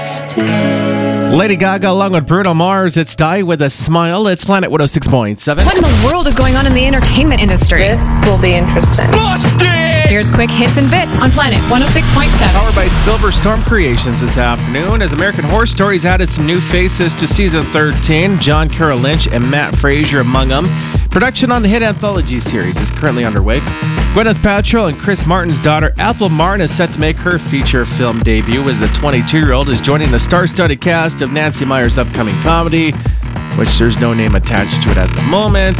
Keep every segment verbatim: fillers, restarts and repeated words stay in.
Lady Gaga along with Bruno Mars. It's Die With a Smile. It's Planet one oh six point seven. What in the world is going on in the entertainment industry? This will be interesting. Busted! Here's quick hits and bits on Planet one oh six point seven. Powered by Silver Storm Creations this afternoon as American Horror Stories added some new faces to season thirteen. John Carroll Lynch and Matt Fraser among them. Production on the hit anthology series is currently underway. Gwyneth Paltrow and Chris Martin's daughter, Apple Martin, is set to make her feature film debut as the twenty-two-year-old is joining the star-studded cast of Nancy Meyers' upcoming comedy, which there's no name attached to it at the moment,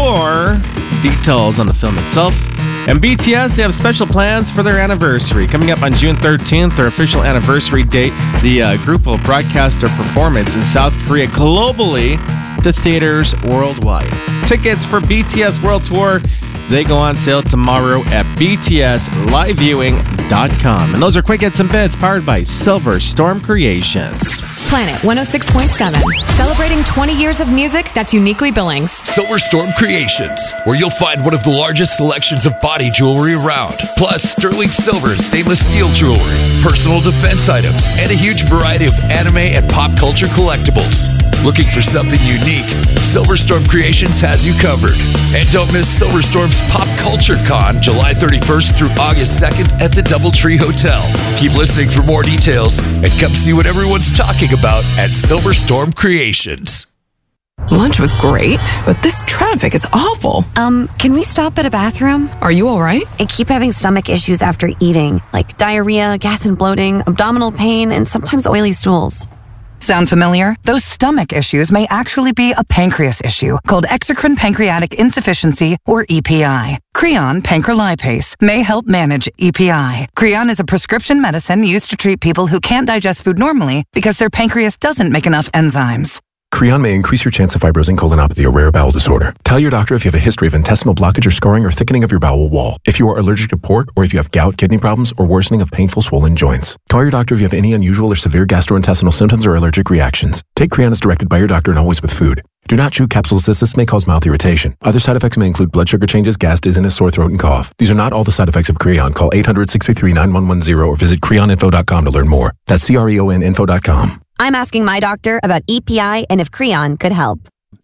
nor details on the film itself. And B T S, they have special plans for their anniversary. Coming up on June thirteenth, their official anniversary date, the uh, group will broadcast their performance in South Korea globally to theaters worldwide. Tickets for B T S World Tour, they go on sale tomorrow at b t s live viewing dot com. And those are quick hits and bits powered by Silver Storm Creations. Planet one oh six point seven, celebrating twenty years of music that's uniquely Billings. Silver Storm Creations, where you'll find one of the largest selections of body jewelry around, plus sterling silver and stainless steel jewelry, personal defense items, and a huge variety of anime and pop culture collectibles. Looking for something unique? Silver Storm Creations has you covered. And don't miss Silver Storm's Pop Culture Con, July thirty-first through August second at the Doubletree Hotel. Keep listening for more details and come see what everyone's talking about at Silver Storm Creations. Lunch was great, but this traffic is awful. Um, can we stop at a bathroom? Are you all right? I keep having stomach issues after eating, like diarrhea, gas and bloating, abdominal pain, and sometimes oily stools. Sound familiar? Those stomach issues may actually be a pancreas issue called exocrine pancreatic insufficiency, or E P I. Creon pancrelipase may help manage E P I. Creon is a prescription medicine used to treat people who can't digest food normally because their pancreas doesn't make enough enzymes. Creon may increase your chance of fibrosing colonopathy, a rare bowel disorder. Tell your doctor if you have a history of intestinal blockage or scarring or thickening of your bowel wall, if you are allergic to pork, or if you have gout, kidney problems, or worsening of painful swollen joints. Call your doctor if you have any unusual or severe gastrointestinal symptoms or allergic reactions. Take Creon as directed by your doctor and always with food. Do not chew capsules as this may cause mouth irritation. Other side effects may include blood sugar changes, gas, dizziness, sore throat, and cough. These are not all the side effects of Creon. Call eight hundred, six three three, nine one one zero or visit creon info dot com to learn more. That's C R E O N info dot com. I'm asking my doctor about E P I and if Creon could help.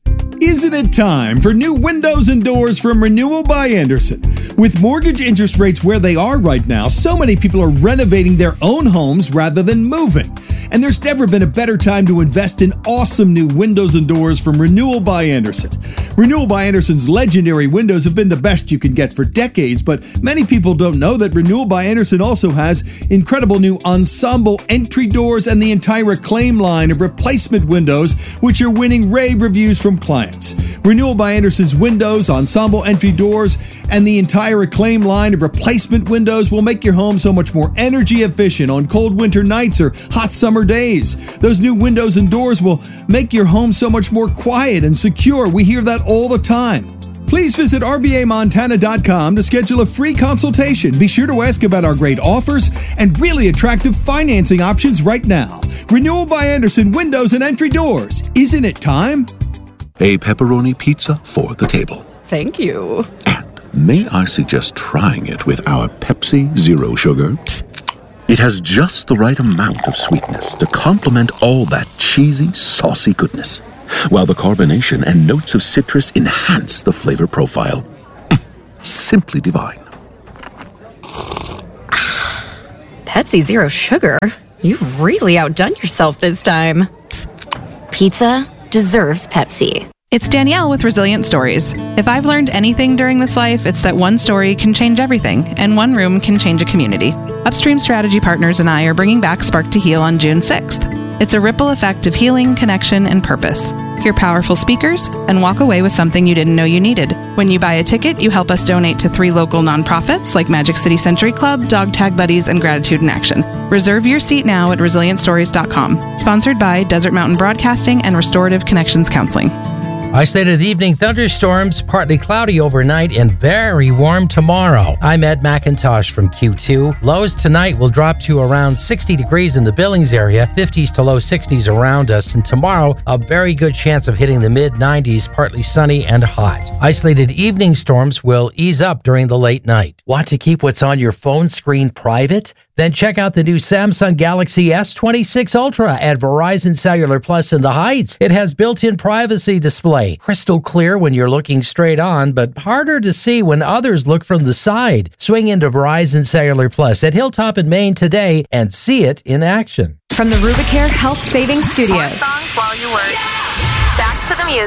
Isn't it time for new windows and doors from Renewal by Andersen? With mortgage interest rates where they are right now, so many people are renovating their own homes rather than moving. And there's never been a better time to invest in awesome new windows and doors from Renewal by Andersen. Renewal by Andersen's legendary windows have been the best you can get for decades, but many people don't know that Renewal by Andersen also has incredible new ensemble entry doors and the entire Acclaim line of replacement windows, which are winning rave reviews from clients. Renewal by Andersen's windows, ensemble entry doors, and the entire Acclaim line of replacement windows will make your home so much more energy efficient on cold winter nights or hot summer days. Those new windows and doors will make your home so much more quiet and secure. We hear that all the time. Please visit R B A Montana dot com to schedule a free consultation. Be sure to ask about our great offers and really attractive financing options right now. Renewal by Andersen Windows and Entry Doors. Isn't it time? A pepperoni pizza for the table. Thank you. And may I suggest trying it with our Pepsi Zero Sugar? It has just the right amount of sweetness to complement all that cheesy, saucy goodness, while the carbonation and notes of citrus enhance the flavor profile. Simply divine. Pepsi Zero Sugar? You've really outdone yourself this time. Pizza deserves Pepsi. It's Danielle with Resilient Stories. If I've learned anything during this life, it's that one story can change everything, and one room can change a community. Upstream Strategy Partners and I are bringing back Spark to Heal on June sixth. It's a ripple effect of healing, connection, and purpose. Hear powerful speakers and walk away with something you didn't know you needed. When you buy a ticket, you help us donate to three local nonprofits like Magic City Century Club, Dog Tag Buddies, and Gratitude in Action. Reserve your seat now at resilient stories dot com. Sponsored by Desert Mountain Broadcasting and Restorative Connections Counseling. Isolated evening thunderstorms, partly cloudy overnight, and very warm tomorrow. I'm Ed McIntosh from Q two. Lows tonight will drop to around sixty degrees in the Billings area, fifties to low sixties around us, and tomorrow a very good chance of hitting the mid nineties, partly sunny and hot. Isolated evening storms will ease up during the late night. Want to keep what's on your phone screen private? Then check out the new Samsung Galaxy S twenty-six Ultra at Verizon Cellular Plus in the Heights. It has built-in privacy display, crystal clear when you're looking straight on, but harder to see when others look from the side. Swing into Verizon Cellular Plus at Hilltop in Maine today and see it in action. From the Rubicare Health Savings Studios. More songs while you work. Back to the music.